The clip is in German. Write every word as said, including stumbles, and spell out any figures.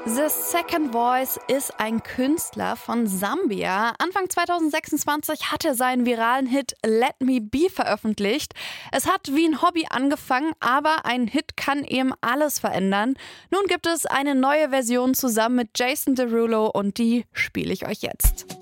The Second Voice ist ein Künstler von Sambia. Anfang zwanzig sechsundzwanzig hat er seinen viralen Hit Let Me Be veröffentlicht. Es hat wie ein Hobby angefangen, aber ein Hit kann eben alles verändern. Nun gibt es eine neue Version zusammen mit Jason Derulo und die spiele ich euch jetzt.